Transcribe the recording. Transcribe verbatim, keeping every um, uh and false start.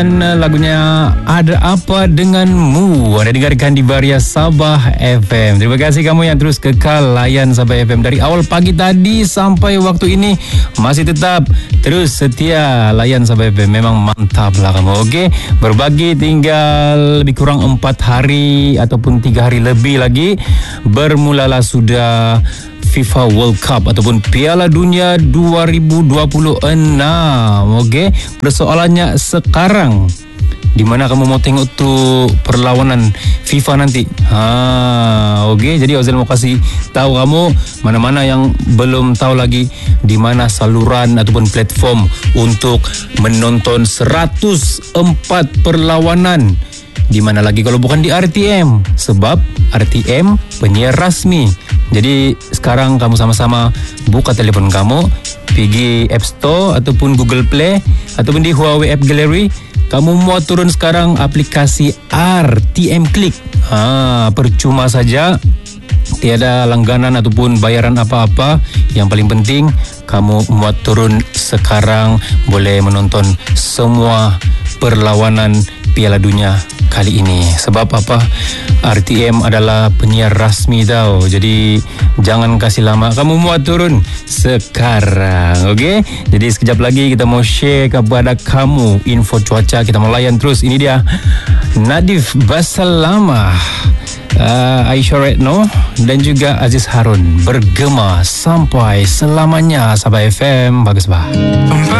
Lagunya Ada Apa Denganmu, Anda dengarkan di Varia Sabah F M. Terima kasih kamu yang terus kekal layan Sabah F M dari awal pagi tadi sampai waktu ini, masih tetap terus setia layan Sabah F M. Memang mantap lah kamu. Okey, berbagi tinggal lebih kurang empat hari ataupun tiga hari lebih lagi, bermulalah sudah FIFA World Cup ataupun Piala Dunia dua ribu dua puluh enam. Okey, persoalannya sekarang, di mana kamu mau tengok tu perlawanan FIFA nanti? Ha, okey, jadi Ozil mau kasih tahu kamu mana-mana yang belum tahu lagi di mana saluran ataupun platform untuk menonton seratus empat perlawanan. Di mana lagi kalau bukan di R T M, sebab R T M penyiar rasmi. Jadi sekarang kamu sama-sama buka telefon kamu, pergi App Store ataupun Google Play ataupun di Huawei App Gallery, kamu mau turun sekarang aplikasi R T M Click. Ha, percuma saja, tiada langganan ataupun bayaran apa-apa. Yang paling penting kamu muat turun sekarang, boleh menonton semua perlawanan Piala Dunia kali ini. Sebab apa? R T M adalah penyiar rasmi tau. Jadi jangan kasih lama, kamu muat turun sekarang. Okey? Jadi sekejap lagi kita mau share kepada kamu info cuaca. Kita mau layan terus. Ini dia Nadif Basalamah, uh, Aisyah Retno dan juga Aziz Harun bergema sampai selamanya. Sabah F M, bagus bah.